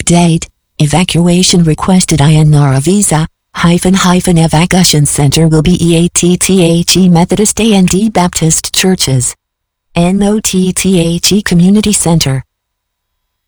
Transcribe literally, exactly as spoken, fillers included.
Update. Evacuation requested in Naravisa, hyphen hyphen evacuation center will be E A T T H E Methodist A and D Baptist Churches. N O T T H E Community Center.